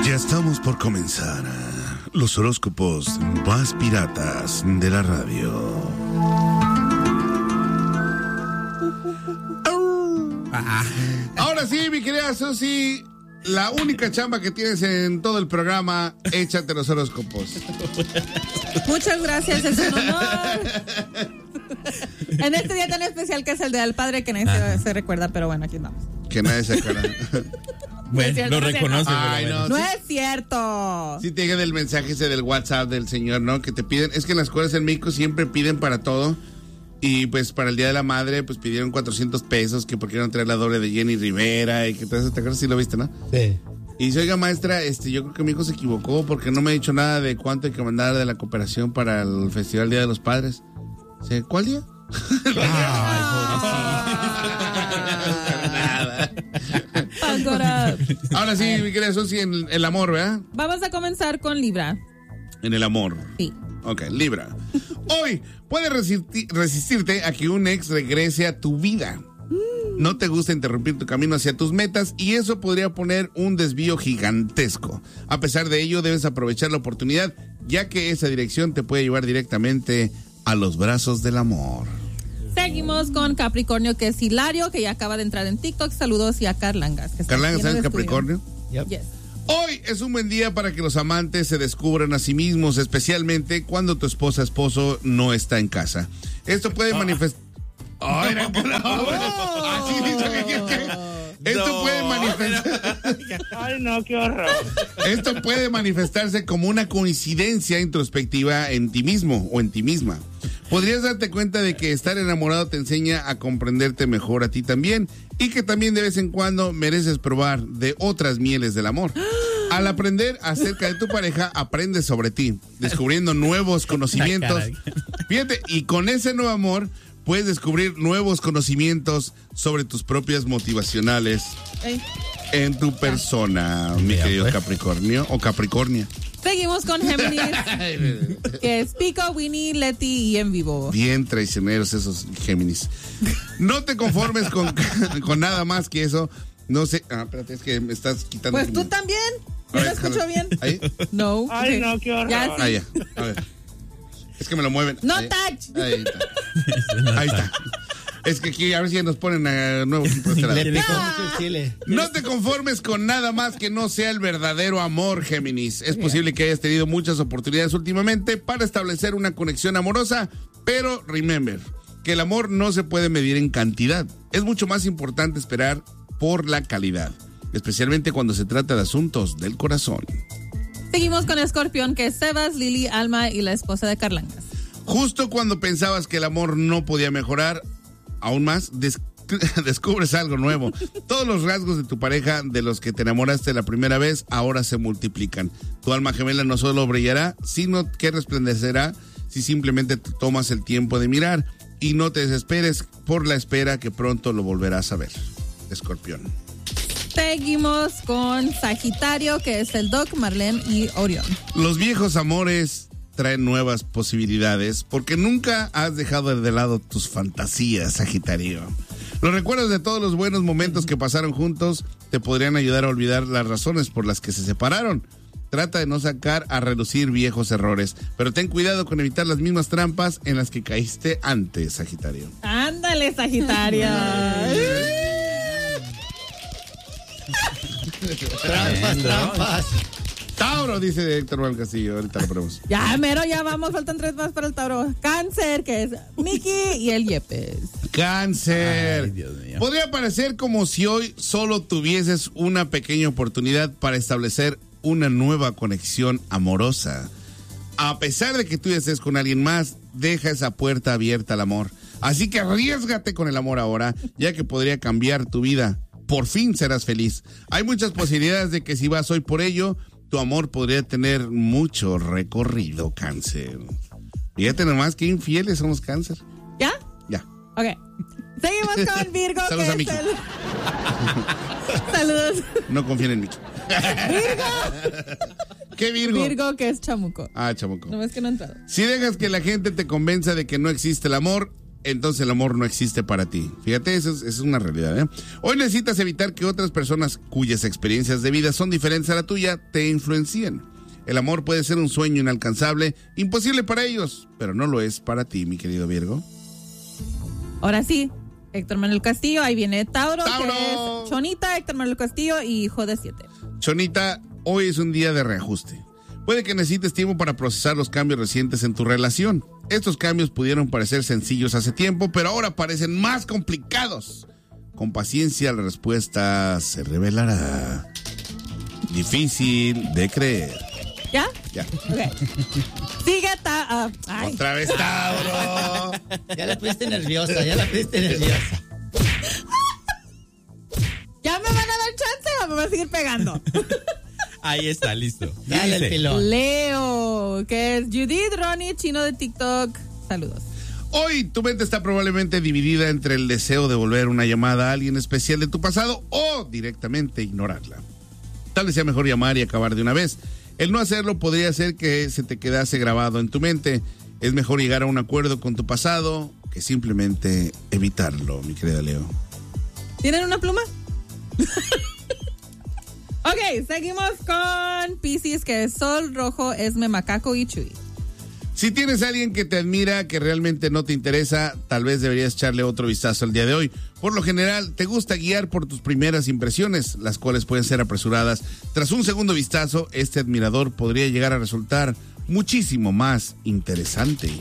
Ya estamos por comenzar los horóscopos más piratas de la radio. Ahora sí, mi querida Susi, la única chamba que tienes en todo el programa, échate los horóscopos. Muchas gracias, es un honor. En este día tan especial que es el Día del Padre, que nadie se recuerda, pero bueno, aquí vamos. Que nadie se acuerda. Bueno, lo reconoce. Ay, no es cierto. Sí te llega el mensaje ese del WhatsApp del señor, ¿no? Que te piden, es que en las escuelas en México siempre piden para todo. Y pues para el Día de la Madre, pues pidieron 400 pesos, que porque iban a traer la doble de Jenny Rivera y que todo eso, ¿te acuerdas? Sí lo viste, ¿no? Sí. Y dice, oiga, maestra, yo creo que mi hijo se equivocó porque no me ha dicho nada de cuánto hay que mandar de la cooperación para el Festival Día de los Padres. Dice, ¿cuál día? Ahora sí, mi querida Susi, en el amor, ¿verdad? Vamos a comenzar con Libra. En el amor. Sí. Ok, Libra. Hoy puedes resistirte a que un ex regrese a tu vida. No te gusta interrumpir tu camino hacia tus metas y eso podría poner un desvío gigantesco. A pesar de ello, debes aprovechar la oportunidad, ya que esa dirección te puede llevar directamente a los brazos del amor. Seguimos con Capricornio, que es Hilario, que ya acaba de entrar en TikTok. Saludos, y a Carlangas. Carlangas, ¿sabes Capricornio? Yep. Yes. Hoy es un buen día para que los amantes se descubran a sí mismos, especialmente cuando tu esposo no está en casa. Esto puede manifestar... Así dice que esto puede manifestar... Ay, no, qué horror. Esto puede manifestarse como una coincidencia introspectiva en ti mismo o en ti misma. Podrías darte cuenta de que estar enamorado te enseña a comprenderte mejor a ti también y que también de vez en cuando mereces probar de otras mieles del amor. Al aprender acerca de tu pareja, aprendes sobre ti, descubriendo nuevos conocimientos. Fíjate, y con ese nuevo amor puedes descubrir nuevos conocimientos sobre tus propias motivacionales en tu persona, mi querido Capricornio o Capricornia. Seguimos con Géminis, que es Pico, Winnie, Leti y En Vivo. Bien traicioneros esos Géminis. No te conformes con nada más que eso. No sé. Espérate, es que me estás quitando. Pues tú también. ¿No lo escucho bien? ¿Ahí? No. Ay, Okay. no, qué horror. Ya, sí. Ahí ya. A ver. Es que me lo mueven. No ahí, touch. Ahí está. Ahí está. Es que aquí a ver si nos ponen a nuevo equipo de este lado. No te conformes con nada más que no sea el verdadero amor, Géminis. Es posible que hayas tenido muchas oportunidades últimamente para establecer una conexión amorosa, pero remember que el amor no se puede medir en cantidad. Es mucho más importante esperar por la calidad, especialmente cuando se trata de asuntos del corazón. Seguimos con Escorpión, que es Sebas, Lili, Alma y la esposa de Carlangas. Justo cuando pensabas que el amor no podía mejorar aún más, descubres algo nuevo. Todos los rasgos de tu pareja de los que te enamoraste la primera vez ahora se multiplican. Tu alma gemela no solo brillará, sino que resplandecerá si simplemente te tomas el tiempo de mirar y no te desesperes por la espera, que pronto lo volverás a ver. Escorpión. Seguimos con Sagitario, que es el Doc, Marlene y Orión. Los viejos amores traen nuevas posibilidades porque nunca has dejado de lado tus fantasías, Sagitario. Los recuerdos de todos los buenos momentos que pasaron juntos te podrían ayudar a olvidar las razones por las que se separaron. Trata de no sacar a relucir viejos errores, pero ten cuidado con evitar las mismas trampas en las que caíste antes, Sagitario. Ándale, Sagitario. Trampas. Tauro, dice Héctor Valcastillo, ahorita lo ponemos. Ya, mero, ya vamos, faltan 3 más para el Tauro. Cáncer, que es Miki y el Yepes. Cáncer. Ay, Dios mío. Podría parecer como si hoy solo tuvieses una pequeña oportunidad para establecer una nueva conexión amorosa. A pesar de que tú ya estés con alguien más, deja esa puerta abierta al amor. Así que arriésgate con el amor ahora, ya que podría cambiar tu vida. Por fin serás feliz. Hay muchas posibilidades de que si vas hoy por ello, tu amor podría tener mucho recorrido, Cáncer. Fíjate nomás qué infieles somos, Cáncer. ¿Ya? Ya. Ok. Seguimos con Virgo, Saludos que a Miki. es Saludos. No confíen en Miki. ¿Qué Virgo? Virgo, que es Chamuco. Ah, chamuco. No ves que no ha entrado. Si dejas que la gente te convenza de que no existe el amor, entonces el amor no existe para ti. Fíjate, eso es una realidad, ¿eh? Hoy necesitas evitar que otras personas cuyas experiencias de vida son diferentes a la tuya te influencien. El amor puede ser un sueño inalcanzable, imposible para ellos, pero no lo es para ti, mi querido Virgo. Ahora sí, Héctor Manuel Castillo, ahí viene Tauro, ¡Tauro! que es Chonita, Héctor Manuel Castillo y hijo de 7. Chonita, hoy es un día de reajuste. Puede que necesites tiempo para procesar los cambios recientes en tu relación. Estos cambios pudieron parecer sencillos hace tiempo, pero ahora parecen más complicados. Con paciencia, la respuesta se revelará. Difícil de creer. ¿Ya? Ya. Ok. Sigue Otra vez Tauro. Ya la pusiste nerviosa, ¿Ya me van a dar chance o me van a seguir pegando? Ahí está, listo. Dale el pilón. Leo, que es Judith, Ronnie, chino de TikTok. Saludos. Hoy tu mente está probablemente dividida entre el deseo de volver una llamada a alguien especial de tu pasado o directamente ignorarla. Tal vez sea mejor llamar y acabar de una vez. El no hacerlo podría hacer que se te quedase grabado en tu mente. Es mejor llegar a un acuerdo con tu pasado que simplemente evitarlo, mi querida Leo. ¿Tienen una pluma? Ok, seguimos con Piscis, que es Sol, Rojo, Esme, Macaco y Chuy. Si tienes a alguien que te admira, que realmente no te interesa, tal vez deberías echarle otro vistazo el día de hoy. Por lo general, te gusta guiar por tus primeras impresiones, las cuales pueden ser apresuradas. Tras un segundo vistazo, este admirador podría llegar a resultar muchísimo más interesante.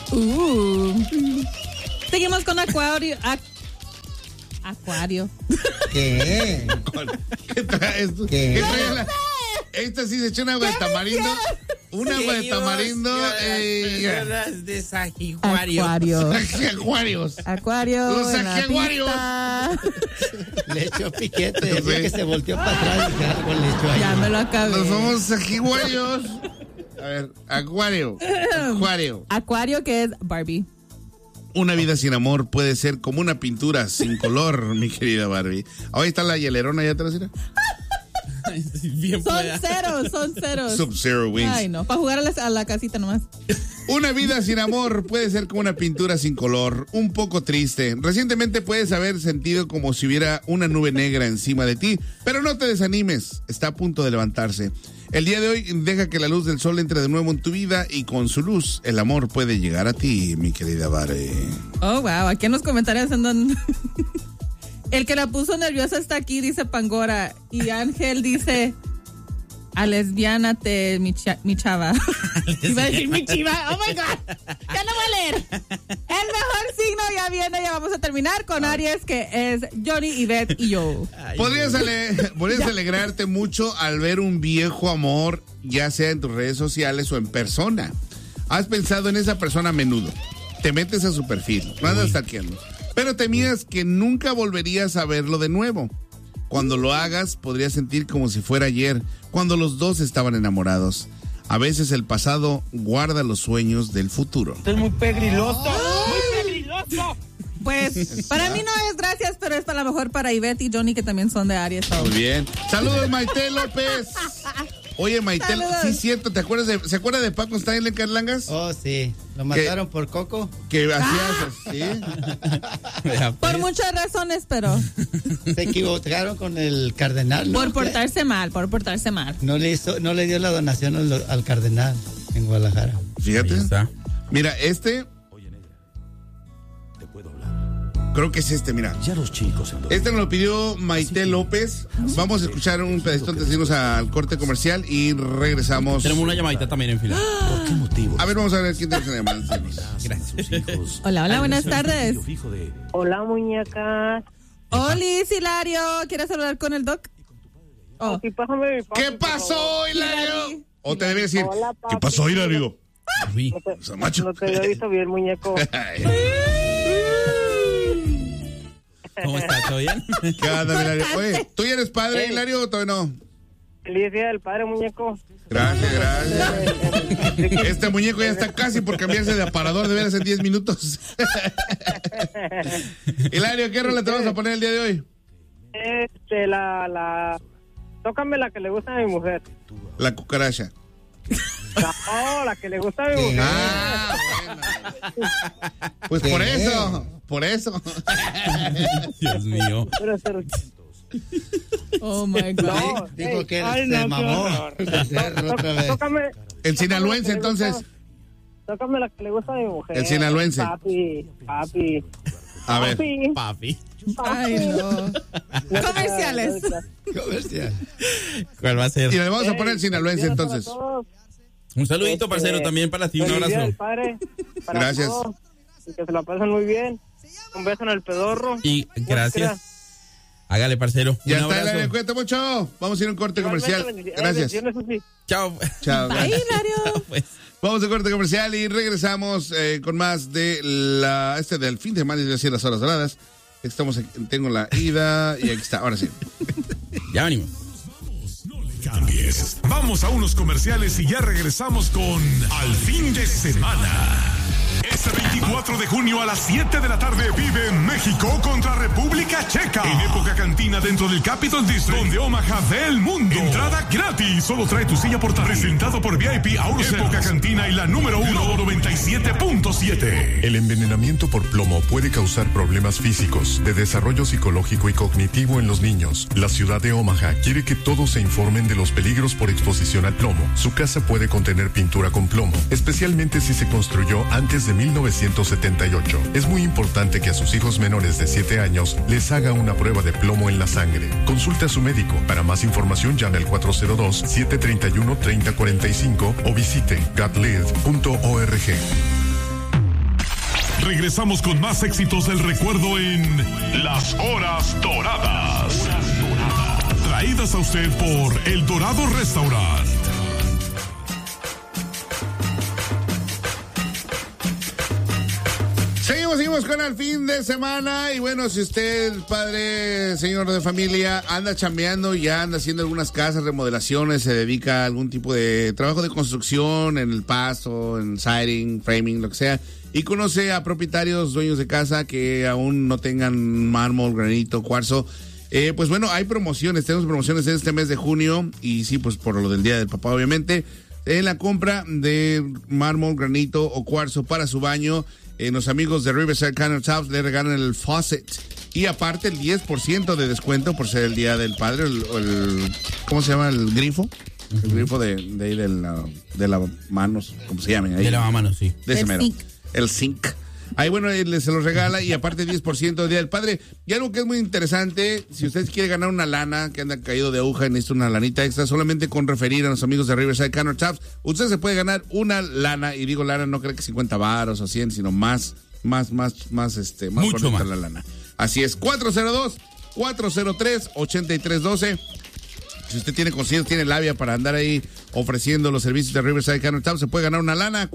Seguimos con Acuario. Acuario. ¿Qué? ¿Qué traes? ¿Qué? Esta sí se echó un agua de tamarindo. Un agua de tamarindo. De Sagitario. Acuarios. Acuario. Los acuarios. Le echó piquete, decía que se volteó para atrás y que algo le echó ahí. Ya me lo acabé. Nos somos acuarios. A ver, acuario. Acuario, que es Barbie. Una vida sin amor puede ser como una pintura sin color, mi querida Barbie. Ahí está la hielerona allá atrás, ¿sí? Son ceros. Sub-Zero Wings. Ay, no, para jugar a la casita nomás. Una vida sin amor puede ser como una pintura sin color, un poco triste. Recientemente puedes haber sentido como si hubiera una nube negra encima de ti, pero no te desanimes, está a punto de levantarse. El día de hoy deja que la luz del sol entre de nuevo en tu vida y con su luz el amor puede llegar a ti, mi querida Barbie. Oh, wow, aquí en los comentarios andan... El que la puso nerviosa está aquí, dice Pangora. Y Ángel dice, a lesbiánate, mi chava. Iba a decir mi chiva. Oh my God. Ya no voy a leer. El mejor signo ya viene. Ya vamos a terminar con Aries, que es Johnny, Ivette y yo. Podrías alegrarte mucho al ver un viejo amor, ya sea en tus redes sociales o en persona. Has pensado en esa persona a menudo. Te metes a su perfil, no andas stalkeando. Pero temías que nunca volverías a verlo de nuevo. Cuando lo hagas, podrías sentir como si fuera ayer, cuando los dos estaban enamorados. A veces el pasado guarda los sueños del futuro. Esto es muy pegriloso, muy pegriloso. Pues, para mí no es gracias, pero es para lo mejor para Ivette y Johnny, que también son de Aries. Muy bien. Saludos, Maite López. Oye, Maite, Saludos. sí es cierto, ¿se acuerda de Paco Stein en Carlangas? Oh, sí. ¿Lo mataron por Coco? Que hacías así. Por muchas razones, pero Se equivocaron con el cardenal, ¿no? por portarse mal. No le dio la donación al cardenal en Guadalajara. Fíjate. Ahí está. Mira, Oye, negra, te puedo hablar. creo que es mira. Ya los chicos en Este nos lo pidió Maite López. Vamos a escuchar un pedacito antes de irnos al corte comercial y regresamos. Tenemos una llamadita también en fila. ¿Por qué motivo? A ver, vamos a ver quién tiene esa llamada. Gracias. Hola, buenas tardes. Hola, muñeca. Oli, Hilario, ¿quieres hablar con el doc? Oh. Sí, pásame mi papi, ¿Qué por pasó, favor. Hilario? O te debe decir, Hola, papi. ¿qué pasó, Hilario? Uy. No te, Macho. no te había visto bien, muñeco. ¿Cómo estás? ¿Todo bien? ¿Qué onda, Hilario? Oye, ¿tú ya eres padre, Hilario, o todavía no? Feliz día del padre, muñeco. Gracias. Este muñeco ya está casi por cambiarse de aparador de veras en 10 minutos. Hilario, ¿qué rola te vamos a poner el día de hoy? Tócame la que le gusta a mi mujer. La cucaracha. No, la que le gusta a mi mujer. Ah, bueno. Pues por eso. Dios mío. Pero, Oh my God. no, Dijo que ay, se no, mamó. qué horror. Otra vez. Tócame. El sinaloense, tócame la que le entonces. gusta- Tócame la que le gusta a mi mujer. El sinaloense. Papi. A ver. Papi. Ay, no. Comerciales. Comercial. ¿Cuál va a ser? Y le vamos a poner el sinaloense, entonces. Un saludito, parcero, también para ti. Un Feliz Día abrazo. del Padre para Gracias. todos, y que se la pasen muy bien. Un beso en el pedorro. Y gracias. Hágale, parcero. Ya Un está, abrazo. Hilario, cuídate mucho. Vamos a ir a un corte comercial. Gracias. Chao. Chao. Bye, gracias. Hilario. Pues. Vamos a corte comercial y regresamos con más de del fin de semana y de así las horas doradas. Tengo la ida y aquí está, ahora sí. Ya venimos. Cambies. Vamos a unos comerciales y ya regresamos con Al Fin de Semana. Este 24 de junio a las 7 de la tarde vive México contra República Checa. En época cantina dentro del Capitol District, donde Omaha ve el mundo. Entrada gratis. Solo trae tu silla portátil. Presentado por VIP Autos. Época cantina y la número 1, 97.7. El envenenamiento por plomo puede causar problemas físicos, de desarrollo psicológico y cognitivo en los niños. La ciudad de Omaha quiere que todos se informen de los peligros por exposición al plomo. Su casa puede contener pintura con plomo, especialmente si se construyó antes de 1978. Es muy importante que a sus hijos menores de 7 años les haga una prueba de plomo en la sangre. Consulte a su médico. Para más información llame al 402-731-3045 o visite godlive.org. Regresamos con más éxitos del recuerdo en Las Horas Doradas. Traídas a usted por El Dorado Restaurant. Seguimos con el fin de semana y bueno, si usted, padre, señor de familia, anda chambeando, ya anda haciendo algunas casas, remodelaciones, se dedica a algún tipo de trabajo de construcción en el pasto, en siding, framing, lo que sea, y conoce a propietarios, dueños de casa que aún no tengan mármol, granito, cuarzo, pues bueno, hay promociones, tenemos promociones en este mes de junio y sí, pues por lo del Día del Papá, obviamente, en la compra de mármol, granito o cuarzo para su baño. Los amigos de Riverside Countertops le regalan el faucet y aparte el 10% de descuento por ser el Día del Padre, ¿cómo se llama? El grifo. El grifo de la manos, ¿cómo se llama? Ahí. De lavamanos, sí. De ese El mero. zinc. El zinc. Ahí, bueno, él se los regala y aparte 10% del Día del Padre. Y algo que es muy interesante, si usted quiere ganar una lana, que anda caído de aguja y necesita una lanita extra, solamente con referir a los amigos de Riverside Countertops, usted se puede ganar una lana, y digo lana, no creo que 50 varos o 100, sino más Mucho bonita más. la lana. Así es, 402-403-8312. Si usted tiene conciencia, tiene labia para andar ahí ofreciendo los servicios de Riverside Countertops, se puede ganar una lana,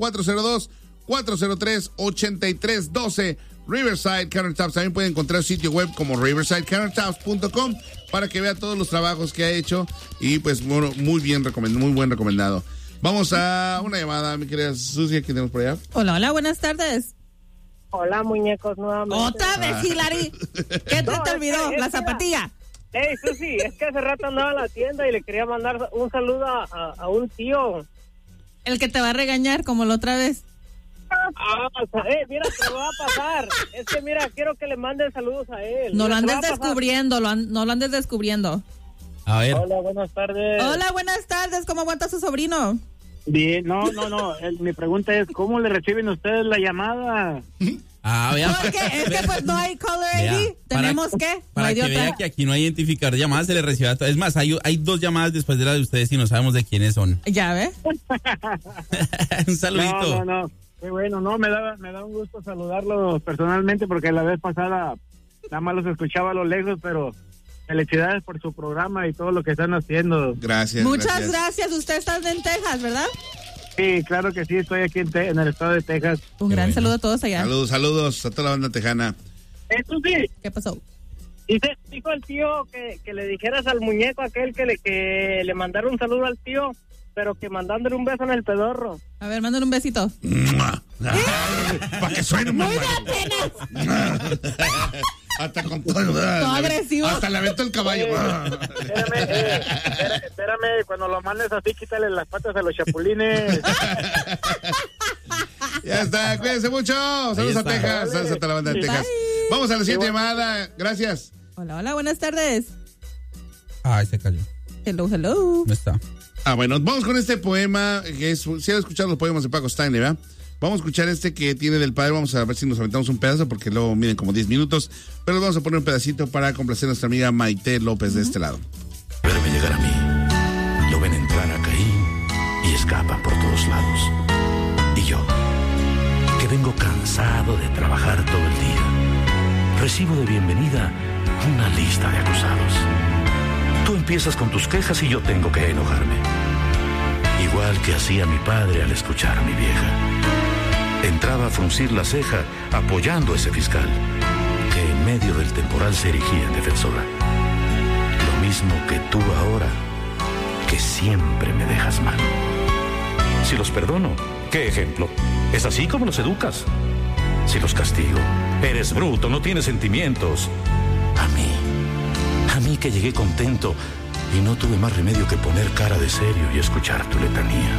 402-403-8312. Riverside Countertops. También puede encontrar su sitio web como riversidecountertops.com para que vea todos los trabajos que ha hecho y pues bueno, muy buen recomendado. Vamos a una llamada, mi querida Susi, ¿quién tenemos por allá? Hola, buenas tardes. Hola, muñecos, nuevamente. Otra vez, Hilary. ¿Qué te olvidó? La zapatilla. Hey, Susi, es que hace rato andaba en la tienda y le quería mandar un saludo a un tío. El que te va a regañar como la otra vez. Mira, te lo va a pasar. Es que mira, quiero que le manden saludos a él. No lo Mira, te andes va a pasar. descubriendo, no lo andes descubriendo. A ver. Hola, buenas tardes. Hola, buenas tardes. ¿Cómo aguanta su sobrino? Bien, no. Mi pregunta es, ¿cómo le reciben ustedes la llamada? Vea. Porque es que pues no hay caller Vea, ID. Tenemos que. No Para hay de que otra. vea que aquí no hay identificar llamadas, se le recibe a todos. Es más, hay 2 llamadas después de la de ustedes y no sabemos de quiénes son. Ya ve. Un saludito. No. Qué bueno, me da un gusto saludarlos personalmente porque la vez pasada nada más los escuchaba a lo lejos, pero felicidades por su programa y todo lo que están haciendo. Gracias. Muchas gracias. Usted está en Texas, ¿verdad? Sí, claro que sí, estoy aquí en el estado de Texas. Un gran saludo a todos allá. Saludos a toda la banda tejana. Eso sí, ¿Qué pasó? dijo el tío que le dijeras al muñeco aquel que le mandara un saludo al tío, pero que mandándole un beso en el pedorro. A ver, mándale un besito. Para que suene más. Muy de apenas. Hasta con todo. Todo agresivo. Hasta le aventó el caballo. Espérame, cuando lo mandes así, quítale las patas a los chapulines. Ya está, cuídense mucho. Saludos a Texas, saludos a toda la banda de Texas. Vamos a la siguiente llamada. Gracias. Hola, buenas tardes. Ay, se cayó. Hello. No está. Bueno, vamos con este poema, que es, si han escuchado los poemas de Paco Stanley, ¿verdad? Vamos a escuchar este que tiene del padre, vamos a ver si nos aventamos un pedazo, porque luego miden como 10 minutos, pero vamos a poner un pedacito para complacer a nuestra amiga Maite López de este lado. Verme llegar a mí, lo ven entrar a Caín y escapan por todos lados. Y yo, que vengo cansado de trabajar todo el día, recibo de bienvenida una lista de acusados. Tú empiezas con tus quejas y yo tengo que enojarme. Igual que hacía mi padre al escuchar a mi vieja. Entraba a fruncir la ceja apoyando a ese fiscal, que en medio del temporal se erigía en defensora. Lo mismo que tú ahora, que siempre me dejas mal. Si los perdono, ¿qué ejemplo? ¿Es así como los educas? Si los castigo, eres bruto, no tienes sentimientos. A mí que llegué contento y no tuve más remedio que poner cara de serio y escuchar tu letanía.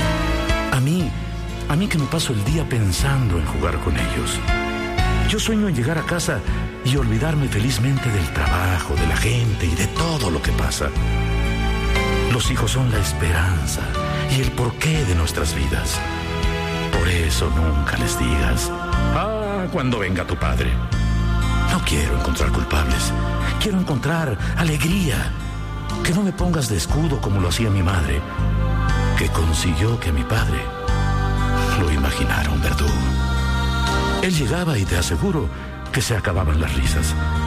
A mí que me paso el día pensando en jugar con ellos. Yo sueño en llegar a casa y olvidarme felizmente del trabajo, de la gente y de todo lo que pasa. Los hijos son la esperanza y el porqué de nuestras vidas. Por eso nunca les digas, cuando venga tu padre. No quiero encontrar culpables, quiero encontrar alegría. Que no me pongas de escudo como lo hacía mi madre, que consiguió que a mi padre lo imaginara un verdugo. Él llegaba y te aseguro que se acababan las risas.